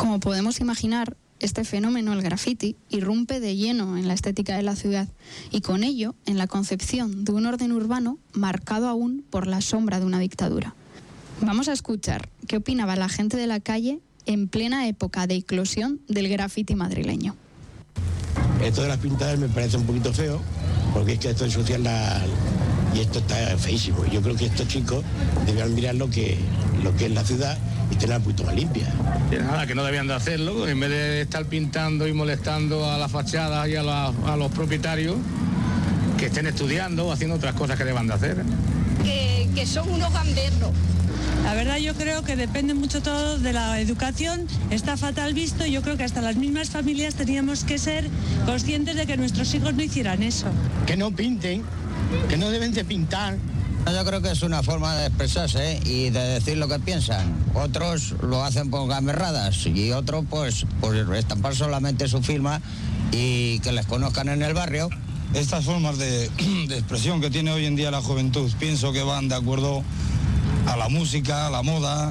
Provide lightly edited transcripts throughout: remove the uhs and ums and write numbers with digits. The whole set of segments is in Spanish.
Como podemos imaginar, este fenómeno, el graffiti, irrumpe de lleno en la estética de la ciudad y con ello en la concepción de un orden urbano marcado aún por la sombra de una dictadura. Vamos a escuchar qué opinaba la gente de la calle en plena época de eclosión del graffiti madrileño. Esto de las pintadas me parece un poquito feo, porque es que esto ensucia y esto está feísimo. Yo creo que estos chicos debían mirar lo que es la ciudad y tenerla un poquito más limpia. Nada, que no debían de hacerlo, en vez de estar pintando y molestando a las fachadas y a los propietarios, que estén estudiando o haciendo otras cosas que deban de hacer. Que son unos gamberros. La verdad yo creo que depende mucho todo de la educación, está fatal visto y yo creo que hasta las mismas familias teníamos que ser conscientes de que nuestros hijos no hicieran eso. Que no pinten, que no deben de pintar. Yo creo que es una forma de expresarse y de decir lo que piensan. Otros lo hacen por gamberradas y otros pues estampar solamente su firma y que les conozcan en el barrio. Estas formas de expresión que tiene hoy en día la juventud, pienso que van de acuerdo a la música, a la moda,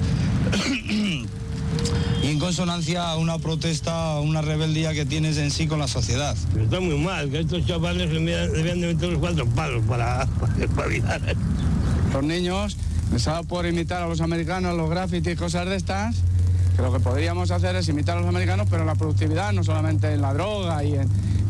y en consonancia a una protesta, a una rebeldía que tienes en sí con la sociedad. Está muy mal, que estos chavales debían de meter los 4 palos para espabilar. Los niños les ha dado por imitar a los americanos, los grafitis, cosas de estas, que lo que podríamos hacer es imitar a los americanos, pero en la productividad, no solamente en la droga y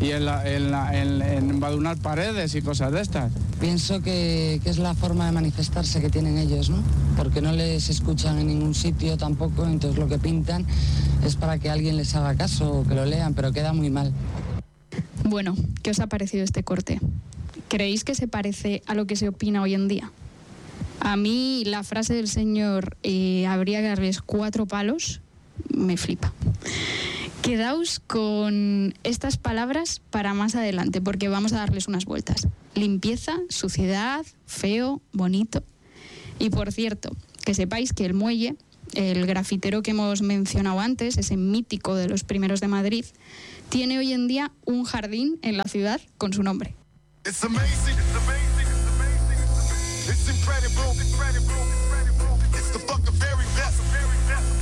en embadunar paredes y cosas de estas. Pienso que es la forma de manifestarse que tienen ellos, ¿no? Porque no les escuchan en ningún sitio tampoco, entonces lo que pintan es para que alguien les haga caso o que lo lean, pero queda muy mal. Bueno, ¿qué os ha parecido este corte? ¿Creéis que se parece a lo que se opina hoy en día? A mí la frase del señor habría que darles 4 palos me flipa. Quedaos con estas palabras para más adelante, porque vamos a darles unas vueltas. Limpieza, suciedad, feo, bonito. Y por cierto, que sepáis que el Muelle, el grafitero que hemos mencionado antes, ese mítico de los primeros de Madrid, tiene hoy en día un jardín en la ciudad con su nombre. It's amazing, it's amazing, it's amazing, it's incredible, it's incredible.